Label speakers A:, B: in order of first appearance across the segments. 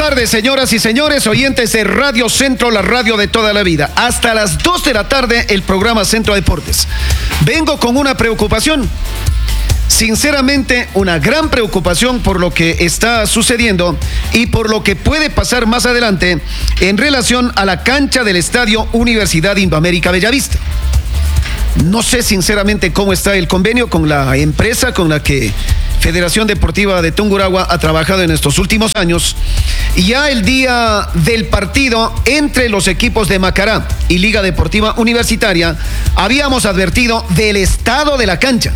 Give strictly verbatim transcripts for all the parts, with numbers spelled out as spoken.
A: tardes, señoras y señores, oyentes de Radio Centro, la radio de toda la vida. Hasta las dos de la tarde, el programa Centro Deportes. Vengo con una preocupación. Sinceramente, una gran preocupación por lo que está sucediendo y por lo que puede pasar más adelante en relación a la cancha del Estadio Universidad Indoamérica Bellavista. No sé sinceramente cómo está el convenio con la empresa con la que Federación Deportiva de Tungurahua ha trabajado en estos últimos años. Y ya el día del partido entre los equipos de Macará y Liga Deportiva Universitaria, habíamos advertido del estado de la cancha.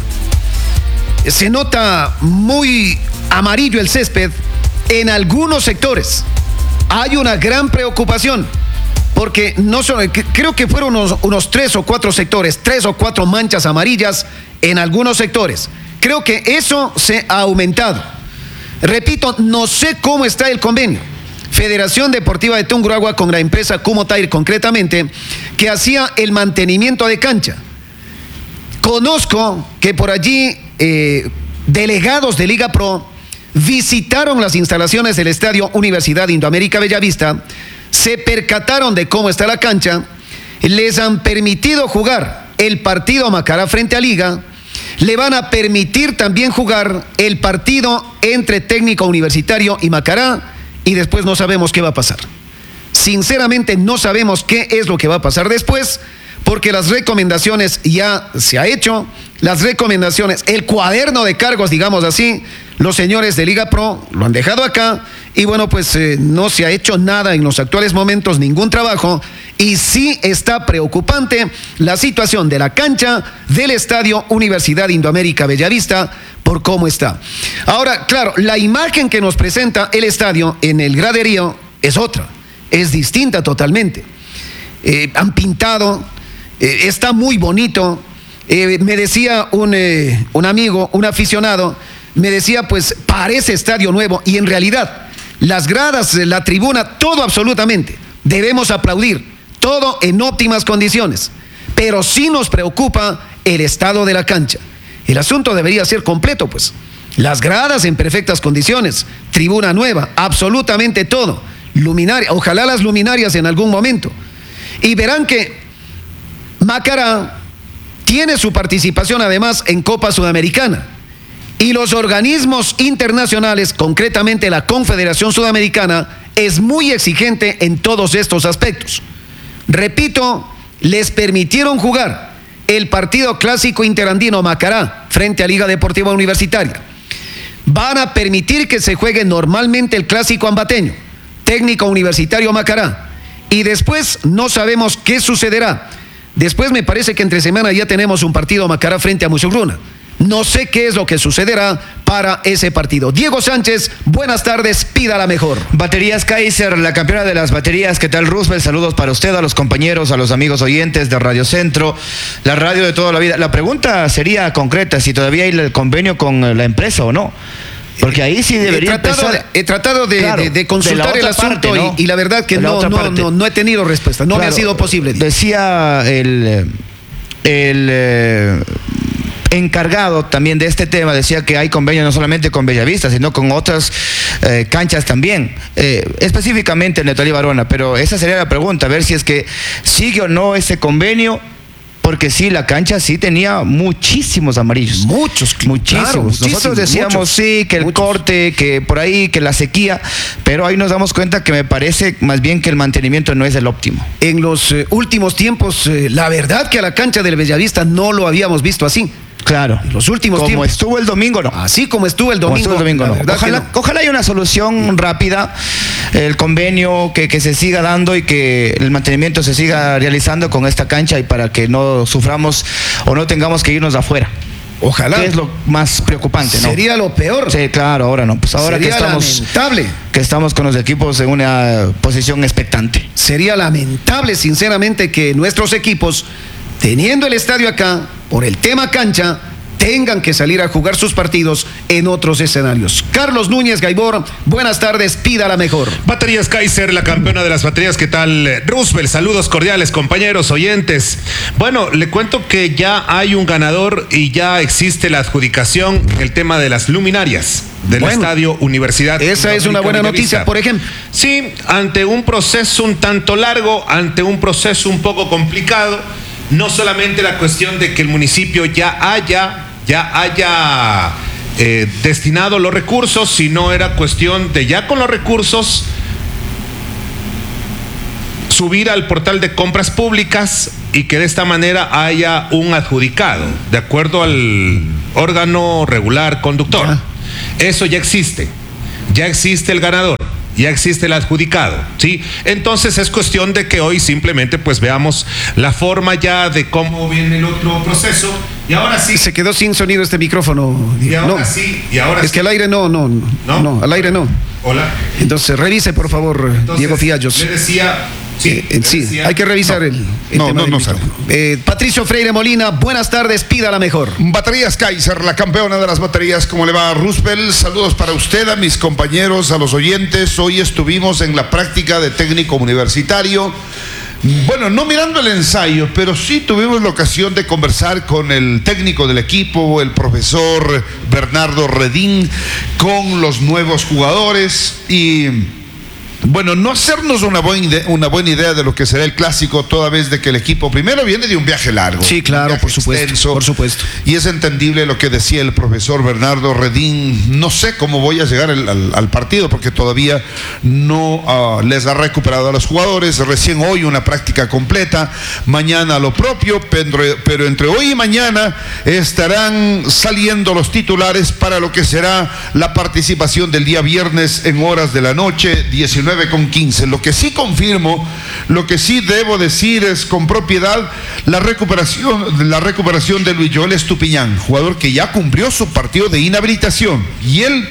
A: Se nota muy amarillo el césped en algunos sectores. Hay una gran preocupación. Porque no son, creo que fueron unos, unos tres o cuatro sectores, tres o cuatro manchas amarillas en algunos sectores. Creo que eso se ha aumentado. Repito, no sé cómo está el convenio. Federación Deportiva de Tungurahua con la empresa Kumotair concretamente, que hacía el mantenimiento de cancha. Conozco que por allí eh, delegados de Liga Pro visitaron las instalaciones del Estadio Universidad Indoamérica Bellavista, se percataron de cómo está la cancha, les han permitido jugar el partido Macará frente a Liga, le van a permitir también jugar el partido entre Técnico Universitario y Macará, y después no sabemos qué va a pasar. Sinceramente no sabemos qué es lo que va a pasar después, porque las recomendaciones ya se ha hecho, las recomendaciones, el cuaderno de cargos, digamos así, los señores de Liga Pro lo han dejado acá, y bueno, pues eh, no se ha hecho nada en los actuales momentos, ningún trabajo, y sí está preocupante la situación de la cancha del Estadio Universidad Indoamérica Bellavista por cómo está. Ahora, claro, la imagen que nos presenta el estadio en el graderío es otra, es distinta totalmente. Eh, han pintado, eh, está muy bonito. Eh, me decía un, eh, un amigo, un aficionado, me decía, pues parece estadio nuevo, y en realidad las gradas, la tribuna, todo absolutamente, debemos aplaudir, todo en óptimas condiciones, pero sí nos preocupa el estado de la cancha. El asunto debería ser completo, pues, las gradas en perfectas condiciones, tribuna nueva, absolutamente todo, luminaria, ojalá las luminarias en algún momento, y verán que Macará tiene su participación además en Copa Sudamericana. Y los organismos internacionales, concretamente la Confederación Sudamericana, es muy exigente en todos estos aspectos. Repito, les permitieron jugar el partido clásico interandino Macará frente a Liga Deportiva Universitaria. Van a permitir que se juegue normalmente el clásico ambateño, Técnico Universitario Macará. Y después no sabemos qué sucederá. Después me parece que entre semana ya tenemos un partido Macará frente a Musugruna. No sé qué es lo que sucederá para ese partido. Diego Sánchez, buenas tardes, pídala mejor.
B: Baterías Kaiser, la campeona de las baterías. ¿Qué tal, Roosevelt? Saludos para usted, a los compañeros, a los amigos oyentes de Radio Centro, la radio de toda la vida. La pregunta sería concreta, si todavía hay el convenio con la empresa o no. Porque ahí sí debería
A: he tratado,
B: empezar...
A: He tratado de, claro, de, de consultar de el asunto parte, ¿no? y, y la verdad que no, no, no, no he tenido respuesta, no claro, me ha sido posible.
B: Decía el... el eh, encargado también de este tema, decía que hay convenio no solamente con Bellavista, sino con otras eh, canchas también, eh, específicamente en Natalia Barona, pero esa sería la pregunta, a ver si es que sigue o no ese convenio, porque sí, la cancha sí tenía muchísimos amarillos.
A: Muchos,
B: muchísimos. Claro, muchísimos. Nosotros decíamos muchos, sí, que el muchos. corte, que por ahí, que la sequía, pero ahí nos damos cuenta que me parece más bien que el mantenimiento no es el óptimo.
A: En los eh, últimos tiempos, eh, la verdad que a la cancha del Bellavista no lo habíamos visto así.
B: Claro.
A: En los últimos
B: como
A: tiempos.
B: estuvo el domingo, ¿no?
A: Así como estuvo el domingo.
B: Como estuvo el domingo, no. Ojalá, no. ojalá haya una solución rápida, el convenio que, que se siga dando y que el mantenimiento se siga realizando con esta cancha y para que no suframos o no tengamos que irnos afuera.
A: Ojalá.
B: Que es lo más preocupante, ¿no?
A: Sería lo peor.
B: Sí, claro, ahora no. Pues ahora
A: Sería
B: que estamos,
A: lamentable.
B: que estamos con los equipos en una posición expectante.
A: Sería lamentable, sinceramente, que nuestros equipos, teniendo el estadio acá, por el tema cancha, tengan que salir a jugar sus partidos en otros escenarios. Carlos Núñez Gaibor, buenas tardes, pida la mejor.
C: Baterías Kaiser, la campeona de las baterías. ¿Qué tal, Roosevelt? Saludos cordiales, compañeros, oyentes. Bueno, le cuento que ya hay un ganador y ya existe la adjudicación en el tema de las luminarias del bueno, Estadio Universidad.
A: Esa es una buena noticia, por ejemplo.
C: Sí, ante un proceso un tanto largo, ante un proceso un poco complicado, no solamente la cuestión de que el municipio ya haya, ya haya eh, destinado los recursos, sino era cuestión de ya con los recursos subir al portal de compras públicas y que de esta manera haya un adjudicado, de acuerdo al órgano regular conductor. Ah. Eso ya existe, ya existe el ganador, ya existe el adjudicado, ¿sí? Entonces es cuestión de que hoy simplemente pues veamos la forma ya de cómo viene el otro proceso. Y ahora sí.
A: Se quedó sin sonido este micrófono.
C: Y ahora
A: no.
C: sí, y ahora
A: es
C: sí.
A: que al aire no, no, no, no, al aire no.
C: Hola.
A: Entonces revise por favor. Entonces, Diego Fiallos.
C: Le decía...
A: Sí, eh, sí decía, hay que revisar no, el, el
D: no,
A: tema
D: no, no sale.
A: Eh, Patricio Freire Molina, buenas tardes, pida la mejor.
D: Baterías Kaiser, la campeona de las baterías. ¿Cómo le va, Roosevelt? Saludos para usted, a mis compañeros, a los oyentes. Hoy estuvimos en la práctica de técnico universitario. Bueno, no mirando el ensayo, pero sí tuvimos la ocasión de conversar con el técnico del equipo, el profesor Bernardo Redín, con los nuevos jugadores y... Bueno, no hacernos una buena, idea, una buena idea de lo que será el clásico, toda vez de que el equipo primero viene de un viaje largo.
A: Sí, claro, por supuesto, extenso,
D: por supuesto. Y es entendible lo que decía el profesor Bernardo Redín. No sé cómo voy a llegar al, al, al partido porque todavía no uh, les ha recuperado a los jugadores. Recién hoy una práctica completa, mañana lo propio, pero, pero entre hoy y mañana estarán saliendo los titulares para lo que será la participación del día viernes en horas de la noche, diecinueve con quince. Lo que sí confirmo, lo que sí debo decir es con propiedad la recuperación, la recuperación de Luis Joel Estupiñán, jugador que ya cumplió su partido de inhabilitación y él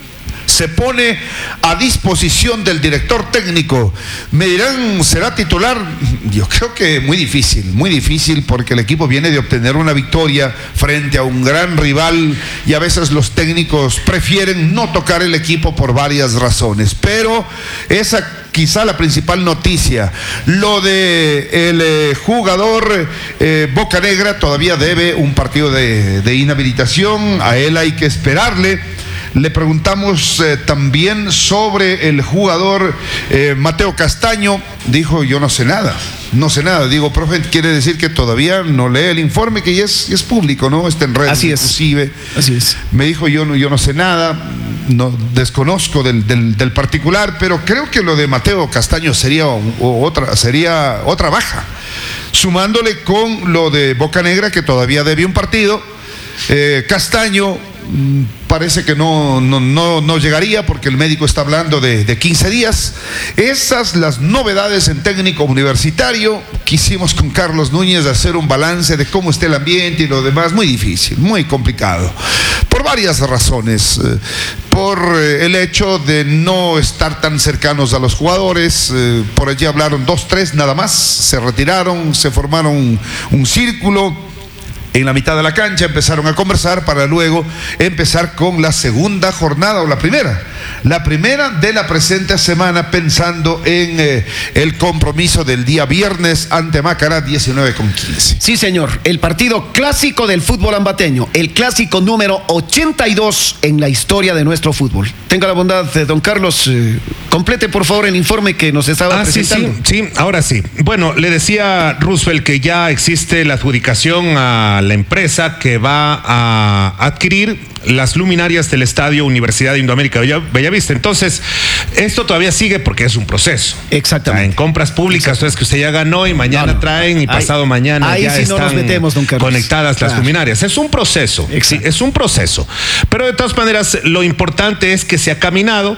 D: se pone a disposición del director técnico. Me dirán, ¿será titular? Yo creo que muy difícil, muy difícil porque el equipo viene de obtener una victoria frente a un gran rival y a veces los técnicos prefieren no tocar el equipo por varias razones, pero esa quizá la principal noticia. Lo de el eh, jugador eh, Bocanegra todavía debe un partido de, de inhabilitación, a él hay que esperarle. Le preguntamos eh, también sobre el jugador eh, Mateo Castaño. Dijo, yo no sé nada, no sé nada. Digo, profe, quiere decir que todavía no lee el informe, que ya es, es público, ¿no? Está en redes.
A: Así es.
D: Inclusive.
A: Así es.
D: Me dijo, yo no, yo no sé nada, no, desconozco del, del, del particular, pero creo que lo de Mateo Castaño sería, o, otra, sería otra baja. Sumándole con lo de Bocanegra, que todavía debe un partido. Eh, Castaño parece que no, no, no, no llegaría porque el médico está hablando de, de quince días. Esas las novedades en técnico universitario. Quisimos con Carlos Núñez hacer un balance de cómo está el ambiente y lo demás. Muy difícil, muy complicado, por varias razones. Eh, por eh, el hecho de no estar tan cercanos a los jugadores. Eh, por allí hablaron dos, tres nada más, se retiraron, se formaron un, un círculo. En la mitad de la cancha empezaron a conversar para luego empezar con la segunda jornada o la primera, la primera de la presente semana, pensando en eh, el compromiso del día viernes ante Macará, diecinueve con quince.
A: Sí, señor, el partido clásico del fútbol ambateño, el clásico número ochenta y dos en la historia de nuestro fútbol. Tenga la bondad, de don Carlos, eh, complete por favor el informe que nos estaba
C: ah,
A: presentando.
C: Sí, sí, sí, ahora sí. Bueno, le decía Roosevelt que ya existe la adjudicación a la empresa que va a adquirir las luminarias del Estadio Universidad de Indoamérica Bellavista. Entonces, esto todavía sigue porque es un proceso.
A: Exactamente.
C: O sea, en compras públicas, entonces que usted ya ganó y mañana no, no. traen y pasado ahí, mañana
A: ahí
C: ya
A: sí
C: están
A: no nos metemos, don Carlos.
C: conectadas
A: claro.
C: las luminarias. Es un proceso. Sí, es un proceso. Pero de todas maneras, lo importante es que se ha caminado.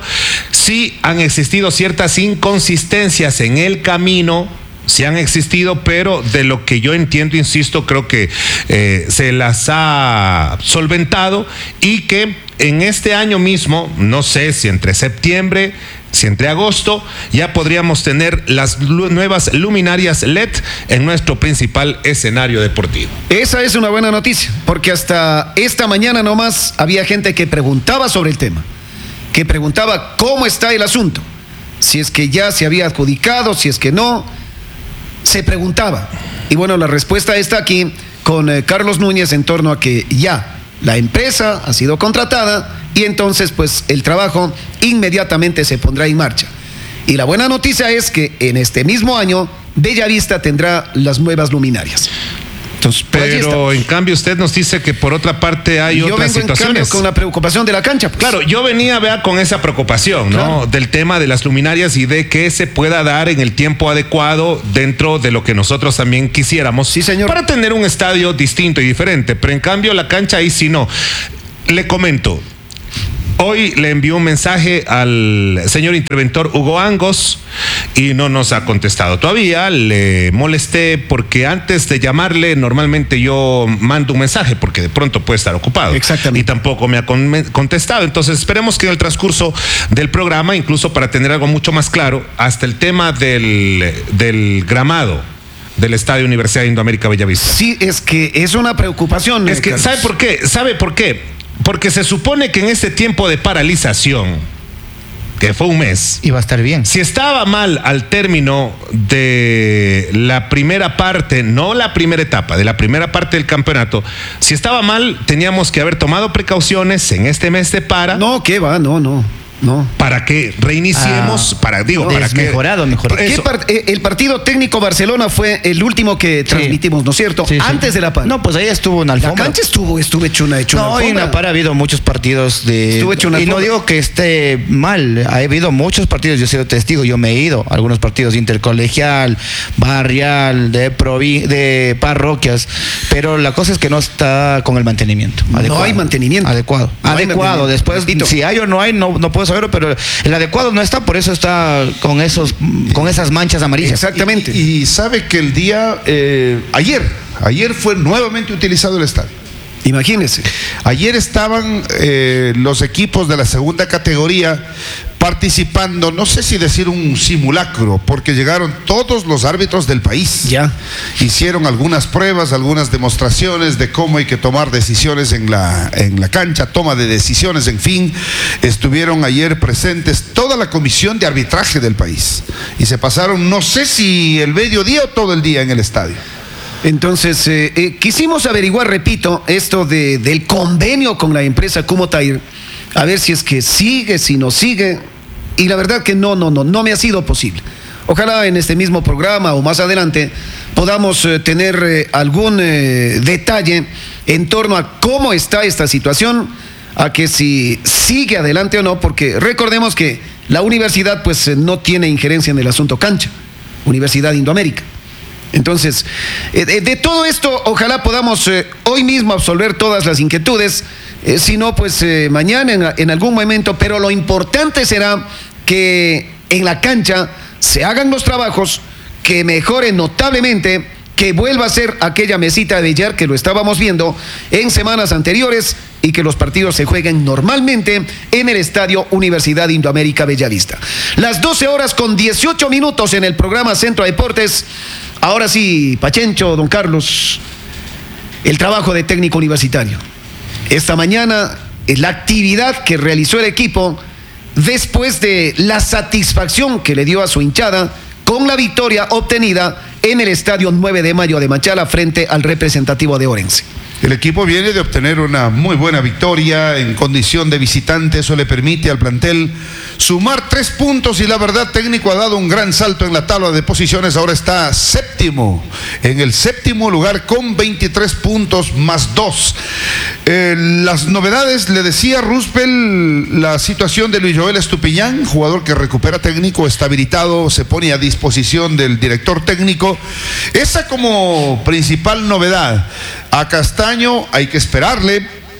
C: Sí han existido ciertas inconsistencias en el camino. Sí han existido, pero de lo que yo entiendo, insisto, creo que eh, se las ha solventado y que en este año mismo, no sé si entre septiembre, si entre agosto, ya podríamos tener las lu- nuevas luminarias L E D en nuestro principal escenario deportivo.
A: Esa es una buena noticia, porque hasta esta mañana nomás había gente que preguntaba sobre el tema, que preguntaba cómo está el asunto, si es que ya se había adjudicado, si es que no, se preguntaba. Y bueno, la respuesta está aquí con eh, Carlos Núñez en torno a que ya la empresa ha sido contratada y entonces pues el trabajo inmediatamente se pondrá en marcha. Y la buena noticia es que en este mismo año Bellavista tendrá las nuevas luminarias. Entonces, pues, allí
C: Pero
A: estamos.
C: en cambio usted nos dice que por otra parte hay
A: Yo
C: otras
A: vengo en cambio
C: situaciones.
A: con la preocupación de la cancha. Pues.
C: Claro, yo venía vea, con esa preocupación, ¿no?
A: Claro.
C: Del tema de las luminarias y de que se pueda dar en el tiempo adecuado dentro de lo que nosotros también quisiéramos.
A: Sí, señor.
C: Para tener un estadio distinto y diferente. Pero en cambio la cancha ahí sí no. Le comento. Hoy le envió un mensaje al señor interventor Hugo Angos y no nos ha contestado todavía. Le molesté porque antes de llamarle normalmente yo mando un mensaje porque de pronto puede estar ocupado.
A: Exactamente.
C: Y tampoco me ha con- contestado. Entonces esperemos que en el transcurso del programa, incluso para tener algo mucho más claro, hasta el tema del, del gramado del Estadio Universidad de Indoamérica Bellavista.
A: Sí, es que es una preocupación.
C: Es
A: eh,
C: que,
A: Carlos.
C: ¿sabe por qué? ¿Sabe por qué? Porque se supone que en este tiempo de paralización, que fue un mes,
B: Y va a estar bien.
C: si estaba mal al término de la primera parte, no la primera etapa, de la primera parte del campeonato, si estaba mal, teníamos que haber tomado precauciones en este mes de para.
A: No, ¿qué va? No, no, no.
C: Para que reiniciemos,
B: Ah,
C: para, digo,
B: no,
C: para
B: es
C: que.
B: mejorado, mejorado.
C: Por
A: ¿Qué
C: eso.
A: par- eh, el partido técnico Barcelona fue el último que transmitimos, ¿no es cierto?
B: Sí, sí.
A: Antes de la para.
B: No, pues ahí estuvo una
A: la
B: alfombra.
A: cancha estuvo, estuvo hecho una, hecho
B: No,
A: una
B: y en la
A: alfombra.
B: para ha habido muchos partidos de.
A: Estuvo hecho una
B: y no
A: alfombra.
B: digo que esté mal, ha habido muchos partidos, yo he sido testigo, yo me he ido a algunos partidos intercolegial, barrial, de provi de parroquias, pero la cosa es que no está con el mantenimiento.
A: No
B: adecuado.
A: hay mantenimiento.
B: Adecuado.
A: No hay
B: adecuado.
A: mantenimiento.
B: Después,
A: Repito.
B: si hay o no hay, no, no puedo saberlo, pero el adecuado no está, por eso está con esos, con esas manchas amarillas.
A: Exactamente.
D: Y, y sabe que el día, eh, ayer, ayer fue nuevamente utilizado el estadio.
A: Imagínense.
D: Ayer estaban eh, los equipos de la segunda categoría participando, no sé si decir un simulacro, porque llegaron todos los árbitros del país.
A: Ya.
D: Hicieron algunas pruebas, algunas demostraciones de cómo hay que tomar decisiones en la, en la cancha, toma de decisiones, en fin. Estuvieron ayer presentes toda la comisión de arbitraje del país. Y se pasaron, no sé si el mediodía o todo el día en el estadio.
A: Entonces, eh, eh, quisimos averiguar, repito, esto de, del convenio con la empresa Kumotair, a ver si es que sigue, si no sigue, y la verdad que no, no, no, no me ha sido posible. Ojalá en este mismo programa o más adelante podamos eh, tener eh, algún eh, detalle en torno a cómo está esta situación, a que si sigue adelante o no, porque recordemos que la universidad pues eh, no tiene injerencia en el asunto cancha, Universidad de Indoamérica. Entonces, eh, de, de todo esto, ojalá podamos eh, hoy mismo absolver todas las inquietudes, eh, si no, pues eh, mañana en, en algún momento, pero lo importante será que en la cancha se hagan los trabajos, que mejoren notablemente, que vuelva a ser aquella mesita de billar que lo estábamos viendo en semanas anteriores y que los partidos se jueguen normalmente en el Estadio Universidad Indoamérica Bellavista. Las doce horas con dieciocho minutos en el programa Centro Deportes. Ahora sí, Pachencho, don Carlos, el trabajo de técnico universitario. Esta mañana, la actividad que realizó el equipo después de la satisfacción que le dio a su hinchada con la victoria obtenida en el Estadio nueve de mayo de Machala frente al representativo de Orense.
D: El equipo viene de obtener una muy buena victoria en condición de visitante, eso le permite al plantel sumar tres puntos y la verdad técnico ha dado un gran salto en la tabla de posiciones, ahora está séptimo, en el séptimo lugar con veintitrés puntos más dos. Eh, las novedades, le decía Ruspel, la situación de Luis Joel Estupiñán, jugador que recupera técnico, está habilitado, se pone a disposición del director técnico, esa como principal novedad. A Castaño hay que esperarle.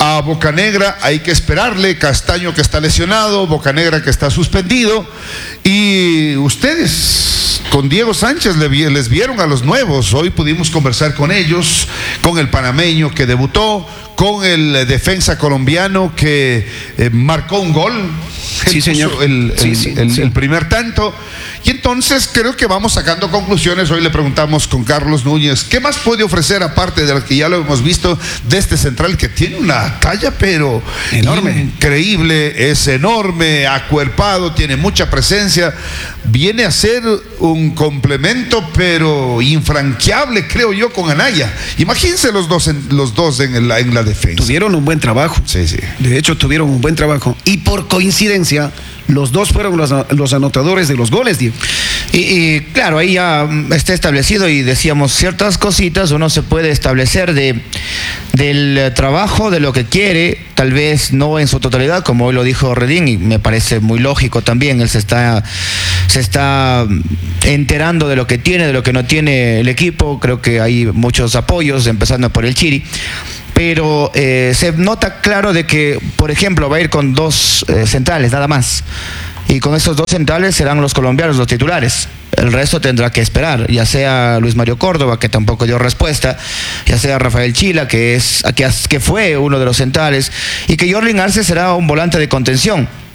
D: A Bocanegra hay que esperarle, Castaño que está lesionado, Bocanegra que está suspendido, y ustedes con Diego Sánchez les vieron a los nuevos. Hoy pudimos conversar con ellos, con el panameño que debutó, con el defensa colombiano que eh, marcó un gol.
A: Sí, señor.
D: El, el,
A: sí, sí,
D: el,
A: sí.
D: el primer tanto. Y entonces creo que vamos sacando conclusiones. Hoy le preguntamos con Carlos Núñez, ¿qué más puede ofrecer aparte de lo que ya lo hemos visto de este central que tiene una talla pero
A: enorme,
D: increíble, es enorme, acuerpado, tiene mucha presencia, viene a ser un complemento pero infranqueable, creo yo, con Anaya. Imagínense los dos en, los dos en la, en la defensa.
A: Tuvieron un buen trabajo.
D: Sí, sí.
A: De hecho, tuvieron un buen trabajo. Y por coincidencia, los dos fueron los, los anotadores de los goles, Diego.
B: Y, y claro, ahí ya está establecido, y decíamos ciertas cositas, uno se puede establecer de, del trabajo, de lo que quiere, tal vez no en su totalidad, como hoy lo dijo Redín, y me parece muy lógico también. Él se está, se está enterando de lo que tiene, de lo que no tiene el equipo. Creo que hay muchos apoyos, empezando por el Chiri. Pero eh, se nota claro de que, por ejemplo, va a ir con dos eh, centrales, nada más. Y con esos dos centrales serán los colombianos los titulares. El resto tendrá que esperar, ya sea Luis Mario Córdoba, que tampoco dio respuesta, ya sea Rafael Chila, que, es, que, que fue uno de los centrales, y que Jorlin Arce será un volante de contención.